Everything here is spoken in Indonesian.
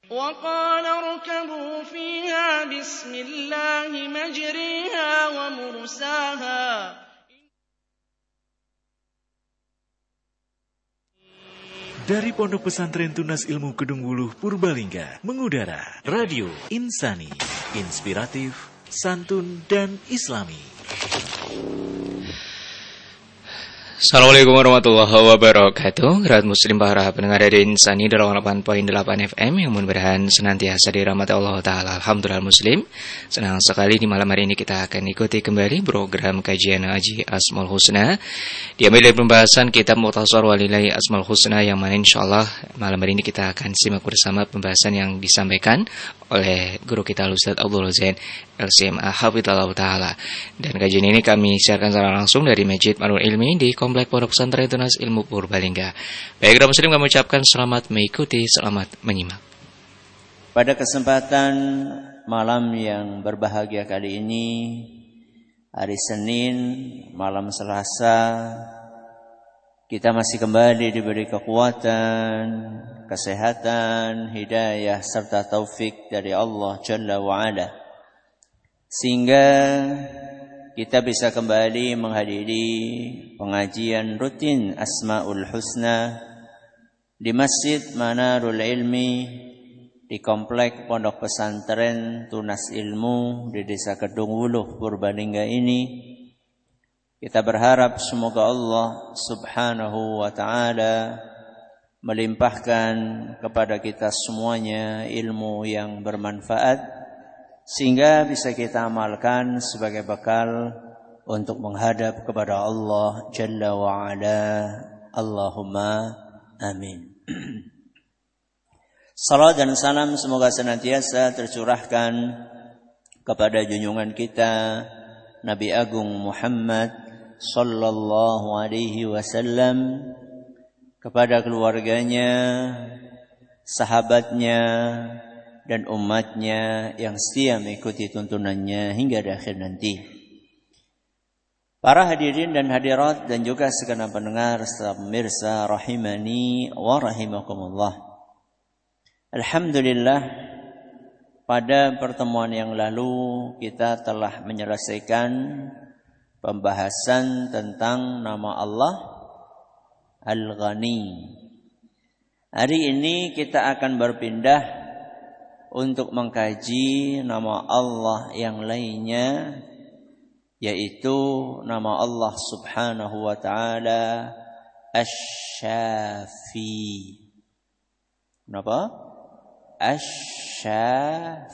وقال اركبوا فيها بسم الله مجريها ومرساها Dari Pondok Pesantren Tunas Ilmu Kedung Wuluh Purbalingga mengudara Radio Insani, inspiratif, santun dan islami. Assalamualaikum warahmatullahi wabarakatuh. Rahat muslim para pendengar dari Insani 88.8 FM yang mudah-mudahan senantiasa dirahmati Allah Ta'ala. Alhamdulillah muslim. Senang sekali di malam hari ini kita akan ikuti kembali program kajian Haji Asmaul Husna. Diambil dari pembahasan kitab Mukhtasar Walillahi Asmaul Husna, yang mana insyaallah malam hari ini kita akan simak bersama pembahasan yang disampaikan oleh guru kita Ustaz Abdul Zain LCMA Hafizallahu Ta'ala. Dan kajian ini kami siarkan secara langsung dari Masjid Manur Ilmi di Komplek Pondok Pesantren Tunas Ilmu Purbalingga. Baik, kaum muslim, kami ucapkan selamat mengikuti, selamat menyimak. Pada kesempatan malam yang berbahagia kali ini, hari Senin, malam Selasa, kita masih kembali diberi kekuatan, kesehatan, hidayah serta taufik dari Allah Jalla wa'ala, sehingga kita bisa kembali menghadiri pengajian rutin Asmaul Husna di Masjid Manarul Ilmi di Komplek Pondok Pesantren Tunas Ilmu di Desa Kedung Wuluh Purbalingga ini. Kita berharap semoga Allah Subhanahu wa ta'ala melimpahkan kepada kita semuanya ilmu yang bermanfaat, sehingga bisa kita amalkan sebagai bekal untuk menghadap kepada Allah Jalla wa'ala. Allahumma amin. Salam dan salam semoga senantiasa tercurahkan kepada junjungan kita Nabi Agung Muhammad sallallahu alaihi wasallam, kepada keluarganya, sahabatnya, dan umatnya yang setia mengikuti tuntunannya hingga di akhir nanti. Para hadirin dan hadirat dan juga segenap pendengar serta pemirsa rahimani wa rahimakumullah. Alhamdulillah, pada pertemuan yang lalu kita telah menyelesaikan pembahasan tentang nama Allah Al-Ghani. Hari ini kita akan berpindah untuk mengkaji nama Allah yang lainnya, yaitu nama Allah Subhanahu wa ta'ala Asy-Syafi. Kenapa? Asy-Syafi.